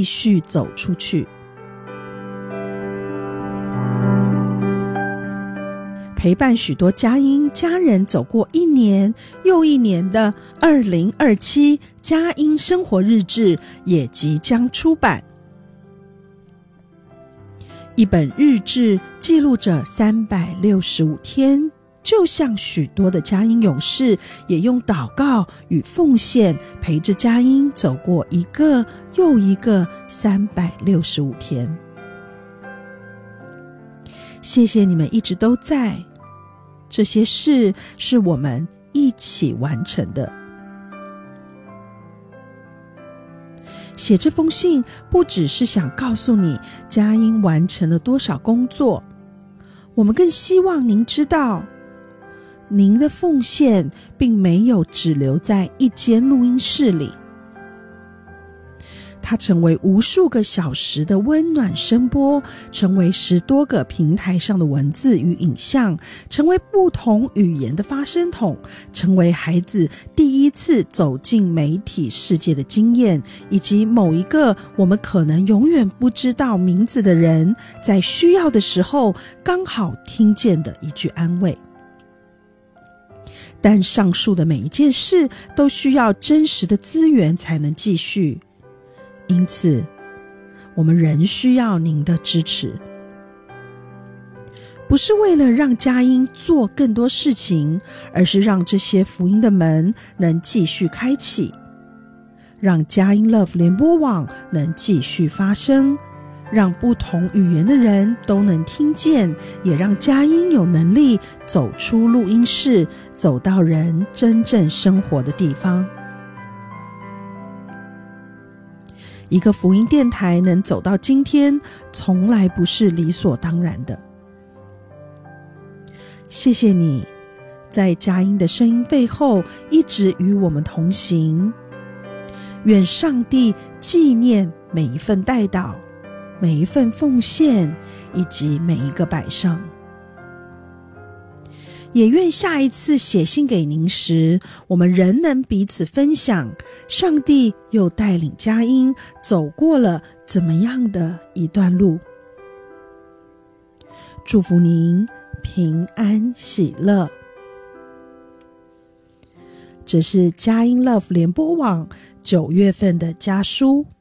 继续走出去。陪伴许多佳音家人走过一年又一年的2027佳音生活日志也即将出版。一本日志记录着365天，就像许多的佳音勇士也用祷告与奉献陪着佳音走过一个又一个365天。谢谢你们一直都在，这些事是我们一起完成的。写这封信不只是想告诉你佳音完成了多少工作，我们更希望您知道，您的奉献并没有只留在一间录音室里，它成为无数个小时的温暖声波，成为10多个平台上的文字与影像，成为不同语言的发声筒，成为孩子第一次走进媒体世界的经验，以及某一个我们可能永远不知道名字的人在需要的时候刚好听见的一句安慰。但上述的每一件事都需要真实的资源才能继续，因此我们仍需要您的支持。不是为了让佳音做更多事情，而是让这些福音的门能继续开启，让佳音 Love 联播网能继续发声，让不同语言的人都能听见，也让佳音有能力走出录音室，走到人真正生活的地方。一个福音电台能走到今天，从来不是理所当然的。谢谢你，在佳音的声音背后一直与我们同行。愿上帝纪念每一份代祷，每一份奉献，以及每一个摆上。也愿下一次写信给您时，我们仍能彼此分享上帝又带领佳音走过了怎么样的一段路。祝福您平安喜乐。这是佳音 Love 联播网9月份的家书。